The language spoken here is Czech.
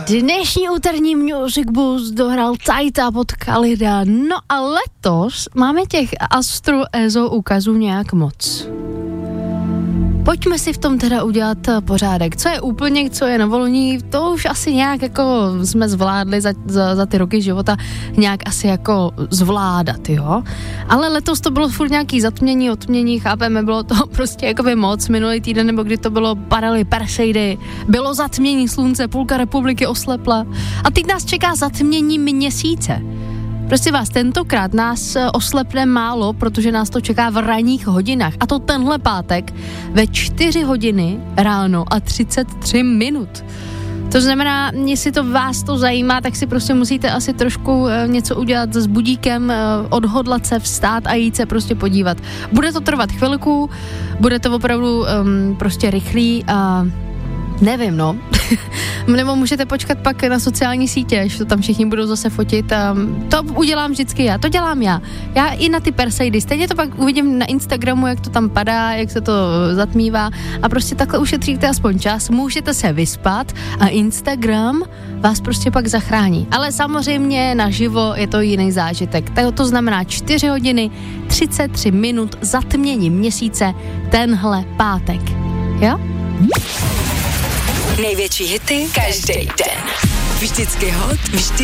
Dnešní úterní Music Boost dohrál Tajta pod Kalida. No a letos máme těch Astro EZO ukazů nějak moc. Pojďme si v tom teda udělat pořádek. Co je úplněk, co je novolunní, to už asi nějak jako jsme zvládli za ty roky života nějak asi jako zvládat, jo. Ale letos to bylo furt nějaký zatmění, otmění, chápeme, bylo to prostě jakoby moc. Minulý týden, nebo kdy to bylo, padaly Perseidy, bylo zatmění slunce, půlka republiky oslepla. A teď nás čeká zatmění měsíce. Prostě vás, tentokrát nás oslepne málo, protože nás to čeká v ranních hodinách. A to tenhle pátek ve 4 hodiny ráno a 33 minut. To znamená, jestli to vás to zajímá, tak si prostě musíte asi trošku něco udělat s budíkem, odhodlat se, vstát a jít se prostě podívat. Bude to trvat chvilku, bude to opravdu prostě rychlý a nevím, no. Nebo můžete počkat pak na sociální sítě, až to tam všichni budou zase fotit. To udělám vždycky já, to dělám já. Já i na ty Perseidy, stejně to pak uvidím na Instagramu, jak to tam padá, jak se to zatmívá a prostě takhle ušetříte aspoň čas, můžete se vyspat a Instagram vás prostě pak zachrání. Ale samozřejmě naživo je to jiný zážitek. To znamená 4 hodiny, 33 minut zatmění měsíce tenhle pátek. Jo? Největší hity každý den. Vždycky hot, vždycky